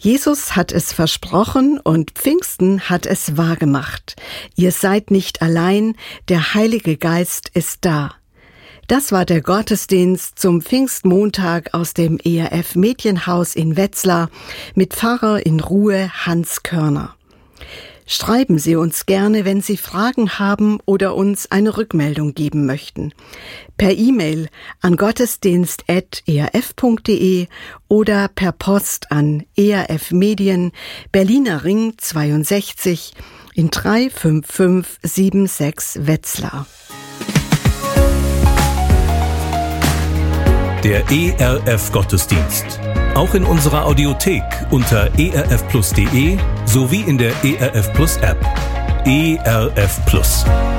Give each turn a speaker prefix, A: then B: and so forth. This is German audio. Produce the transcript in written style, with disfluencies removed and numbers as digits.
A: Jesus hat es versprochen und Pfingsten hat es wahrgemacht. Ihr seid nicht allein, der Heilige Geist ist da. Das war der Gottesdienst zum Pfingstmontag aus dem ERF Medienhaus in Wetzlar mit Pfarrer in Ruhe Hans Körner. Schreiben Sie uns gerne, wenn Sie Fragen haben oder uns eine Rückmeldung geben möchten. Per E-Mail an gottesdienst@erf.de oder per Post an ERF Medien, Berliner Ring 62 in 35576 Wetzlar.
B: Der ERF Gottesdienst. Auch in unserer Audiothek unter erfplus.de sowie in der ERF Plus App. ERF Plus.